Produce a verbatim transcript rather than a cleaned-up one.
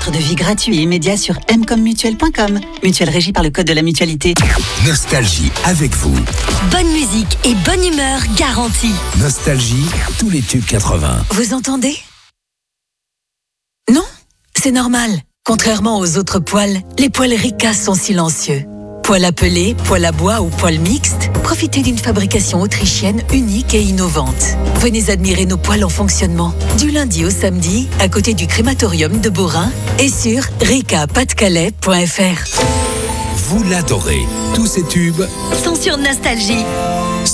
kilomètres de vie gratuit et immédiat sur m comme mutuelle point com. Mutuelle régie par le code de la mutualité. Nostalgie avec vous. Bonne musique et bonne humeur garantie. Nostalgie, tous les tubes quatre-vingts. Vous entendez ? Non ? C'est normal. Contrairement aux autres poêles, les poêles Rika sont silencieux. Poêle à peler, poêle à bois ou poêle mixte, profitez d'une fabrication autrichienne unique et innovante. Venez admirer nos poêles en fonctionnement du lundi au samedi à côté du crématorium de Beaurain et sur rika pas de calais point f r. Vous l'adorez. Tous ces tubes sont sur Nostalgie.